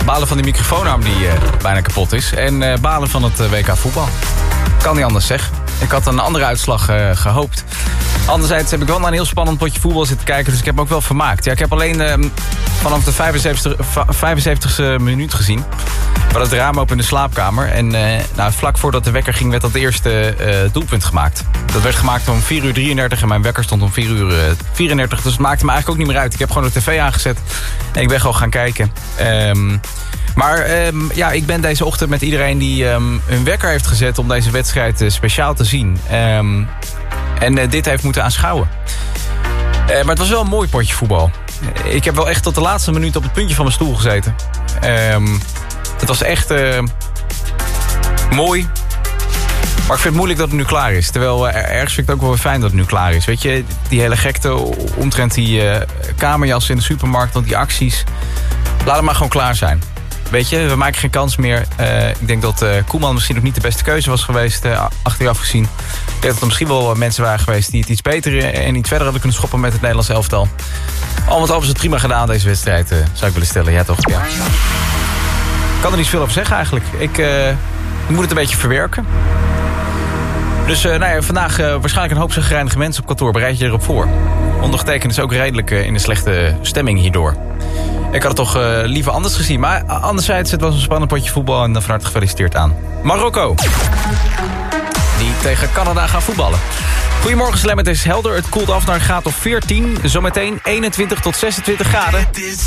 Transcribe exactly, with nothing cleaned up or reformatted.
balen van die microfoonarm die uh, bijna kapot is. En uh, balen van het uh, W K voetbal. Kan niet anders zeggen. Ik had een andere uitslag uh, gehoopt. Anderzijds heb ik wel naar een heel spannend potje voetbal zitten kijken. Dus ik heb me ook wel vermaakt. Ja, ik heb alleen uh, vanaf de vijfenzeventigste minuut gezien. We hadden het raam open in de slaapkamer. En uh, nou, vlak voordat de wekker ging werd dat eerste uh, doelpunt gemaakt. Dat werd gemaakt om vier uur drieëndertig en mijn wekker stond om vier uur vierendertig. Dus het maakte me eigenlijk ook niet meer uit. Ik heb gewoon de tv aangezet en ik ben gewoon gaan kijken. Um, maar um, ja, ik ben deze ochtend met iedereen die um, hun wekker heeft gezet om deze wedstrijd uh, speciaal te zien. Um, en uh, dit heeft moeten aanschouwen. Uh, maar het was wel een mooi potje voetbal. Ik heb wel echt tot de laatste minuut op het puntje van mijn stoel gezeten. Um, het was echt uh, mooi. Maar ik vind het moeilijk dat het nu klaar is. Terwijl uh, ergens vind ik het ook wel weer fijn dat het nu klaar is. Weet je, die hele gekte omtrent die uh, kamerjassen in de supermarkt, want die acties. Laat het maar gewoon klaar zijn. Weet je, we maken geen kans meer. Uh, ik denk dat uh, Koeman misschien ook niet de beste keuze was geweest, uh, achteraf gezien. Ik denk dat er misschien wel mensen waren geweest die het iets beter en iets verder hadden kunnen schoppen met het Nederlands elftal. Al met al is het prima gedaan deze wedstrijd, uh, zou ik willen stellen. Ja, toch? Ja. Ik kan er niet veel over zeggen eigenlijk. Ik, uh, ik moet het een beetje verwerken. Dus uh, nou ja, vandaag uh, waarschijnlijk een hoop zagrijnige mensen op kantoor. Bereid je erop voor. Ondergetekend is ook redelijk uh, in de slechte stemming hierdoor. Ik had het toch uh, liever anders gezien. Maar anderzijds, het was een spannend potje voetbal. En van harte gefeliciteerd aan Marokko. Die tegen Canada gaan voetballen. Goedemorgen Slam, het is helder. Het koelt af naar een graad of veertien. Zometeen eenentwintig tot zesentwintig graden.